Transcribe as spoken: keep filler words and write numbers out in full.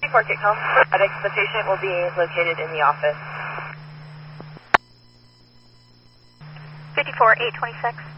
fifty-four kick home. The patient will be located in the office. fifty-four eight twenty-six.